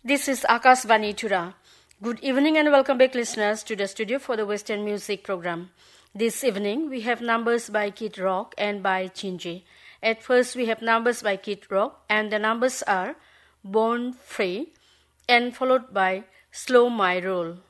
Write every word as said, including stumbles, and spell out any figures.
This is Akashvani Tura. Good evening and welcome back, listeners, to the studio for the Western Music program. This evening, we have numbers by Kid Rock and by Chingy. At first, we have numbers by Kid Rock, and the numbers are Born Free and followed by Slow My Roll.